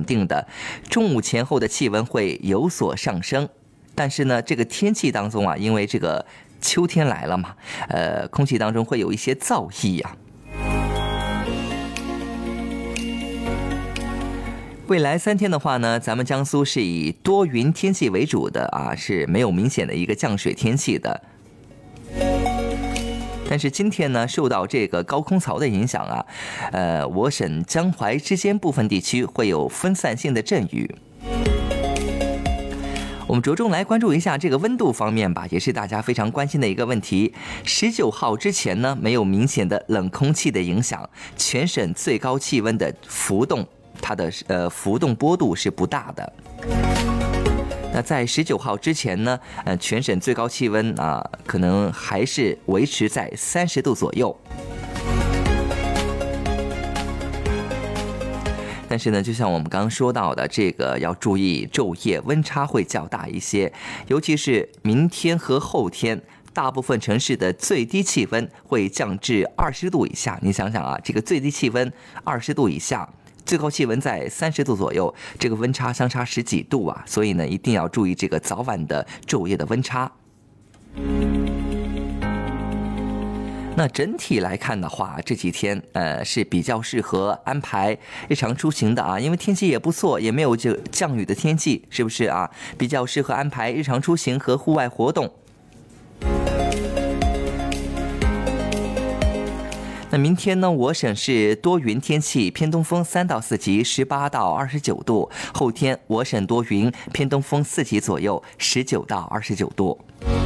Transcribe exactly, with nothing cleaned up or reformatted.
定的，中午前后的气温会有所上升。但是呢，这个天气当中啊，因为这个秋天来了嘛，呃，空气当中会有一些燥意呀、啊。未来三天的话呢，咱们江苏是以多云天气为主的啊，是没有明显的一个降水天气的。但是今天呢，受到这个高空槽的影响啊，呃，我省江淮之间部分地区会有分散性的阵雨。我们着重来关注一下这个温度方面吧，也是大家非常关心的一个问题。十九号之前呢，没有明显的冷空气的影响，全省最高气温的浮动，它的呃浮动波度是不大的。那在十九号之前呢，呃，全省最高气温啊，可能还是维持在三十度左右。但是呢，就像我们刚刚说到的，这个要注意昼夜温差会较大一些，尤其是明天和后天，大部分城市的最低气温会降至二十度以下。你想想啊，这个最低气温二十度以下，最高气温在三十度左右，这个温差相差十几度啊，所以呢，一定要注意这个早晚的昼夜的温差。那整体来看的话，这几天呃是比较适合安排日常出行的啊，因为天气也不错，也没有就降雨的天气，是不是啊？比较适合安排日常出行和户外活动。那明天呢，我省是多云天气，偏东风三到四级，十八到二十九度。后天我省多云，偏东风四级左右，十九到二十九度。